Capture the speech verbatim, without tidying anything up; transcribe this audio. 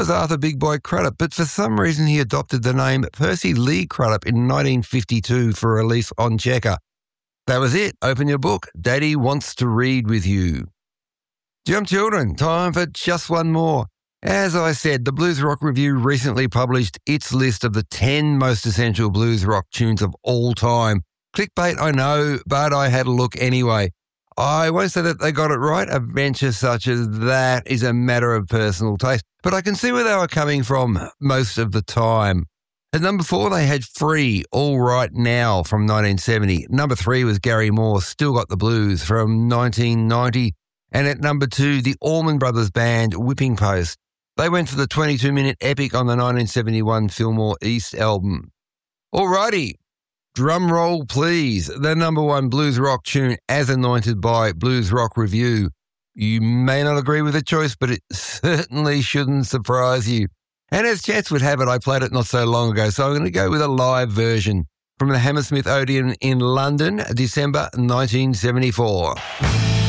was Arthur Big Boy Crudup, but for some reason he adopted the name Percy Lee Crudup in nineteen fifty-two for release on Checker. That was it. Open your book. Daddy wants to read with you. Jump children, time for just one more. As I said, the Blues Rock Review recently published its list of the ten most essential blues rock tunes of all time. Clickbait, I know, but I had a look anyway. I won't say that they got it right. A venture such as that is a matter of personal taste, but I can see where they were coming from most of the time. At number four, they had Free, All Right Now from nineteen seventy. Number three was Gary Moore, Still Got the Blues from nineteen ninety. And at number two, the Allman Brothers Band, Whipping Post. They went for the twenty-two minute epic on the nineteen seventy-one Fillmore East album. Alrighty, drum roll please. The number one blues rock tune as anointed by Blues Rock Review. You may not agree with the choice, but it certainly shouldn't surprise you. And as chance would have it, I played it not so long ago, so I'm going to go with a live version from the Hammersmith Odeon in London, December nineteen seventy-four.